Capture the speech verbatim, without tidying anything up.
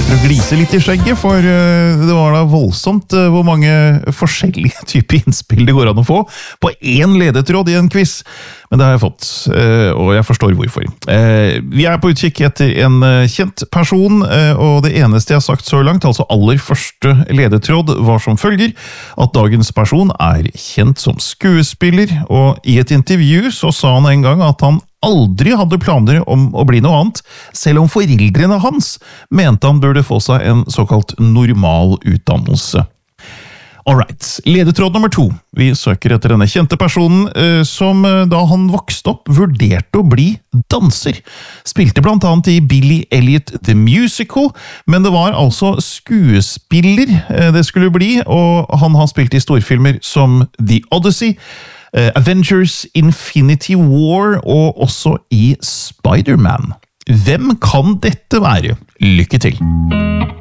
sitter og gliser litt i skjegget, for det var da voldsomt hvor mange forskjellige typer innspill det går an å få på én ledetråd i en quiz. Men det har jeg fått, og jeg forstår hvorfor. Vi er på utkikk etter en kjent person, og det eneste jeg har sagt så langt, altså aller første ledetråd, var som følger at dagens person er kjent som skuespiller, og i et intervju så sa han en gang at han aldri hadde planer om å bli noe annet, selv om foreldrene hans mente han burde få seg en såkalt normal utdannelse. Alright, ledetråd nummer to. Vi søker etter denne kjente personen som da han vokste opp vurderte å bli danser. Spilte blant annet i Billy Elliot The Musical, men det var altså skuespiller det skulle bli, og han har spilt i storfilmer som The Odyssey, Avengers, Infinity War og også i Spider-Man. Hvem kan dette være? Lykke til!